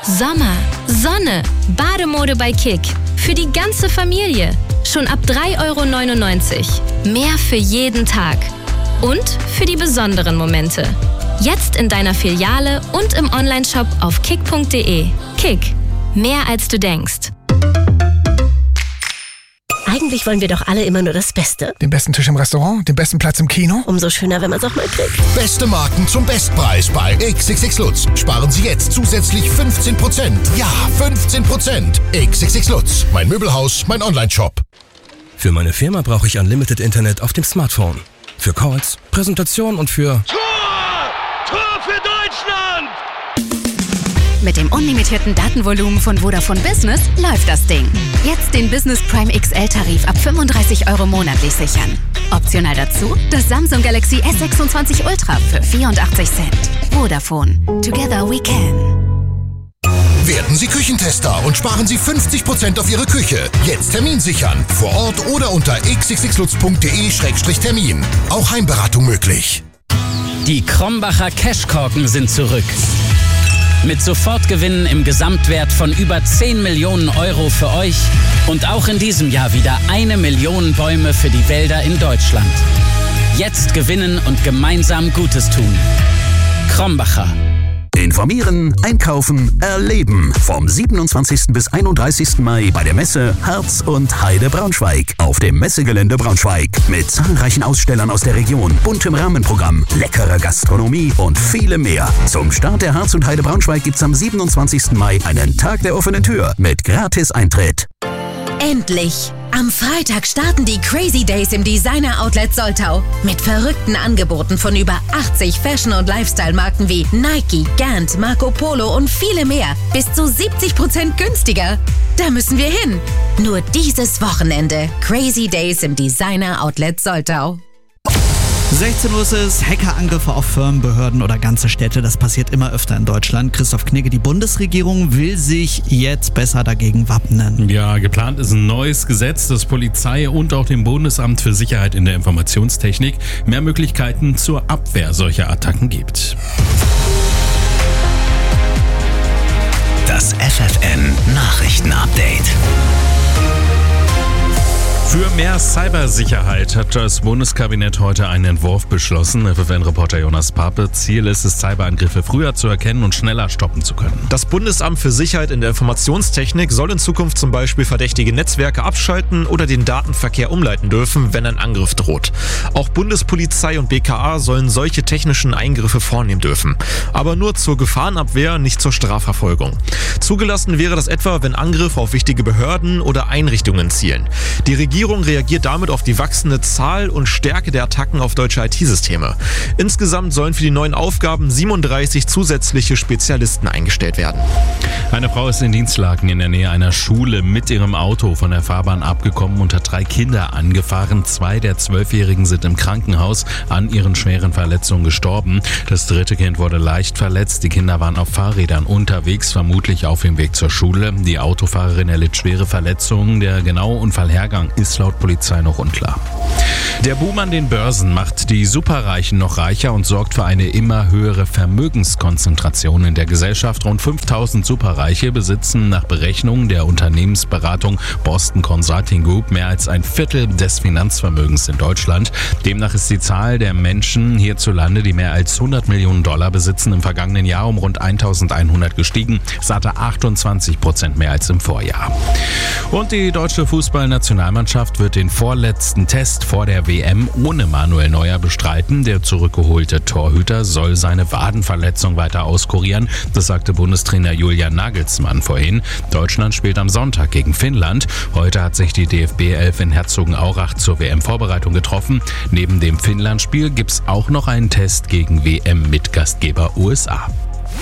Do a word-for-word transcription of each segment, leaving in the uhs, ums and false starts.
Sommer, Sonne, Bademode bei Kick. Für die ganze Familie. Schon ab drei Euro neunundneunzig. Mehr für jeden Tag. Und für die besonderen Momente. Jetzt in deiner Filiale und im Onlineshop auf kick punkt de. Kick. Mehr als du denkst. Eigentlich wollen wir doch alle immer nur das Beste. Den besten Tisch im Restaurant, den besten Platz im Kino. Umso schöner, wenn man es auch mal kriegt. Beste Marken zum Bestpreis bei X X X Lutz. Sparen Sie jetzt zusätzlich fünfzehn Prozent. Ja, fünfzehn Prozent. X X X Lutz. Mein Möbelhaus, mein Onlineshop. Für meine Firma brauche ich Unlimited Internet auf dem Smartphone. Für Calls, Präsentation und für... Tor! Tor für Deutschland! Mit dem unlimitierten Datenvolumen von Vodafone Business läuft das Ding. Jetzt den Business Prime X L-Tarif ab fünfunddreißig Euro monatlich sichern. Optional dazu das Samsung Galaxy S sechsundzwanzig Ultra für vierundachtzig Cent. Vodafone. Together we can. Werden Sie Küchentester und sparen Sie fünfzig Prozent auf Ihre Küche. Jetzt Termin sichern. Vor Ort oder unter x x x lutz punkt de Schrägstrich Termin. Auch Heimberatung möglich. Die Krombacher Cashkorken sind zurück. Mit Sofortgewinnen im Gesamtwert von über zehn Millionen Euro für euch und auch in diesem Jahr wieder eine Million Bäume für die Wälder in Deutschland. Jetzt gewinnen und gemeinsam Gutes tun. Krombacher. Informieren, einkaufen, erleben. Vom siebenundzwanzigsten bis einunddreißigsten Mai bei der Messe Herz und Heide Braunschweig. Auf dem Messegelände Braunschweig. Mit zahlreichen Ausstellern aus der Region, buntem Rahmenprogramm, leckerer Gastronomie und vielem mehr. Zum Start der Herz und Heide Braunschweig gibt's am siebenundzwanzigsten Mai einen Tag der offenen Tür mit Gratis-Eintritt. Endlich! Am Freitag starten die Crazy Days im Designer Outlet Soltau. Mit verrückten Angeboten von über achtzig Fashion- und Lifestyle-Marken wie Nike, Gant, Marco Polo und viele mehr. Bis zu siebzig Prozent günstiger. Da müssen wir hin. Nur dieses Wochenende. Crazy Days im Designer Outlet Soltau. sechzehn Uhr ist es, Hackerangriffe auf Firmen, Behörden oder ganze Städte, das passiert immer öfter in Deutschland. Christoph Knigge, die Bundesregierung will sich jetzt besser dagegen wappnen. Ja, geplant ist ein neues Gesetz, das Polizei und auch dem Bundesamt für Sicherheit in der Informationstechnik mehr Möglichkeiten zur Abwehr solcher Attacken gibt. Das F F N Nachrichtenupdate. Für mehr Cybersicherheit hat das Bundeskabinett heute einen Entwurf beschlossen. F F N-Reporter Jonas Pape. Ziel ist es, Cyberangriffe früher zu erkennen und schneller stoppen zu können. Das Bundesamt für Sicherheit in der Informationstechnik soll in Zukunft zum Beispiel verdächtige Netzwerke abschalten oder den Datenverkehr umleiten dürfen, wenn ein Angriff droht. Auch Bundespolizei und B K A sollen solche technischen Eingriffe vornehmen dürfen. Aber nur zur Gefahrenabwehr, nicht zur Strafverfolgung. Zugelassen wäre das etwa, wenn Angriffe auf wichtige Behörden oder Einrichtungen zielen. Die Regierung Die Regierung reagiert damit auf die wachsende Zahl und Stärke der Attacken auf deutsche I T-Systeme. Insgesamt sollen für die neuen Aufgaben siebenunddreißig zusätzliche Spezialisten eingestellt werden. Eine Frau ist in Dienstlaken in der Nähe einer Schule mit ihrem Auto von der Fahrbahn abgekommen und hat drei Kinder angefahren. Zwei der Zwölfjährigen sind im Krankenhaus an ihren schweren Verletzungen gestorben. Das dritte Kind wurde leicht verletzt. Die Kinder waren auf Fahrrädern unterwegs, vermutlich auf dem Weg zur Schule. Die Autofahrerin erlitt schwere Verletzungen. Der genaue Unfallhergang ist laut Polizei noch unklar. Der Boom an den Börsen macht die Superreichen noch reicher und sorgt für eine immer höhere Vermögenskonzentration in der Gesellschaft. Rund fünftausend Superreiche besitzen nach Berechnungen der Unternehmensberatung Boston Consulting Group mehr als ein Viertel des Finanzvermögens in Deutschland. Demnach ist die Zahl der Menschen hierzulande, die mehr als hundert Millionen Dollar besitzen, im vergangenen Jahr um rund eintausendeinhundert gestiegen. Das hatte achtundzwanzig Prozent mehr als im Vorjahr. Und die deutsche Fußballnationalmannschaft wird den vorletzten Test vor der W M ohne Manuel Neuer bestreiten. Der zurückgeholte Torhüter soll seine Wadenverletzung weiter auskurieren. Das sagte Bundestrainer Julian Nagelsmann vorhin. Deutschland spielt am Sonntag gegen Finnland. Heute hat sich die D F B elf in Herzogenaurach zur W M-Vorbereitung getroffen. Neben dem Finnland-Spiel gibt es auch noch einen Test gegen W M-Mitgastgeber U S A.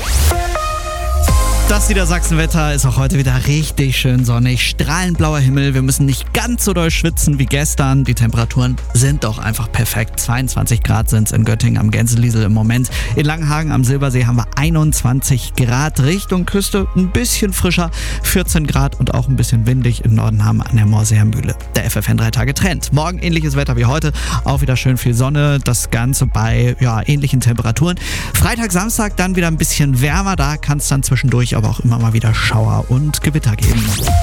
Das Niedersachsenwetter ist auch heute wieder richtig schön sonnig, strahlend blauer Himmel. Wir müssen nicht ganz so doll schwitzen wie gestern. Die Temperaturen sind doch einfach perfekt. zweiundzwanzig Grad sind es in Göttingen am Gänseliesel im Moment. In Langenhagen am Silbersee haben wir einundzwanzig Grad. Richtung Küste ein bisschen frischer, vierzehn Grad und auch ein bisschen windig. Im Norden haben wir an der Morseer Mühle. Der F F N drei Tage Trend. Morgen ähnliches Wetter wie heute, auch wieder schön viel Sonne. Das Ganze bei ja, ähnlichen Temperaturen. Freitag, Samstag dann wieder ein bisschen wärmer. Da kann es dann zwischendurch aber auch immer mal wieder Schauer und Gewitter geben.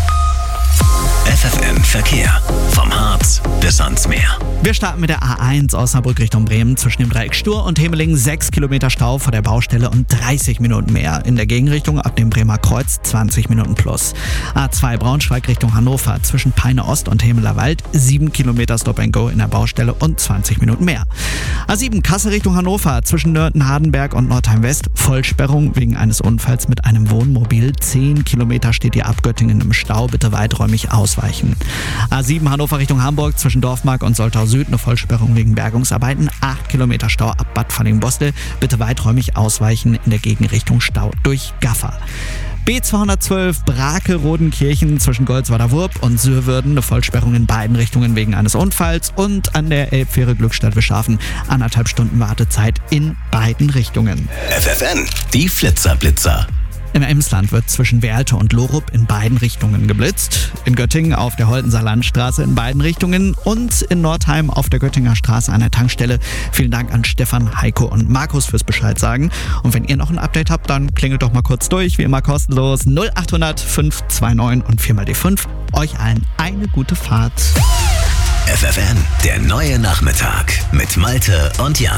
F F N Verkehr. Vom Harz bis ans Meer. Wir starten mit der A eins Osnabrück Richtung Bremen zwischen dem Dreieck Stur und Hemeling sechs Kilometer Stau vor der Baustelle und dreißig Minuten mehr. In der Gegenrichtung ab dem Bremer Kreuz zwanzig Minuten plus. A zwei Braunschweig Richtung Hannover zwischen Peine Ost und Hemeler Wald sieben Kilometer Stop and Go in der Baustelle und zwanzig Minuten mehr. A sieben Kassel Richtung Hannover zwischen Nörten-Hardenberg und Nordheim West Vollsperrung wegen eines Unfalls mit einem Wohnmobil. zehn Kilometer steht ihr ab Göttingen im Stau, bitte weiträumig ausweichen. A sieben Hannover Richtung Hamburg zwischen Dorfmark und Soltau Süd eine Vollsperrung wegen Bergungsarbeiten. acht Kilometer Stau ab Bad Falling-Bostel. Bitte weiträumig ausweichen, in der Gegenrichtung Stau durch Gaffer. B zweihundertzwölf Brake-Rodenkirchen zwischen Goldswader-Wurp und Sürwürden eine Vollsperrung in beiden Richtungen wegen eines Unfalls und an der Elbfähre Glückstadt-Wischhafen anderthalb Stunden Wartezeit in beiden Richtungen. F F N, die Flitzerblitzer. Im Emsland wird zwischen Werlte und Lorup in beiden Richtungen geblitzt. In Göttingen auf der Holtenser Landstraße in beiden Richtungen und in Nordheim auf der Göttinger Straße an der Tankstelle. Vielen Dank an Stefan, Heiko und Markus fürs Bescheid sagen. Und wenn ihr noch ein Update habt, dann klingelt doch mal kurz durch. Wie immer kostenlos null acht hundert fünf zwei neun und vier mal die fünf. Euch allen eine gute Fahrt. F F N, der neue Nachmittag mit Malte und Jan.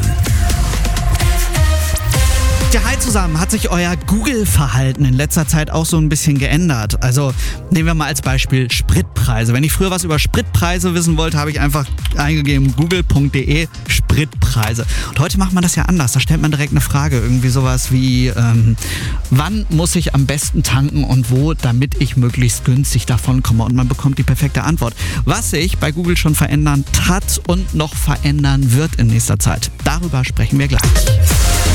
Ja, hi zusammen. Hat sich euer Google-Verhalten in letzter Zeit auch so ein bisschen geändert? Also nehmen wir mal als Beispiel Spritpreise. Wenn ich früher was über Spritpreise wissen wollte, habe ich einfach eingegeben google punkt de Spritpreise. Und heute macht man das ja anders. Da stellt man direkt eine Frage. Irgendwie sowas wie, ähm, wann muss ich am besten tanken und wo, damit ich möglichst günstig davon komme? Und man bekommt die perfekte Antwort. Was sich bei Google schon verändert hat und noch verändern wird in nächster Zeit. Darüber sprechen wir gleich.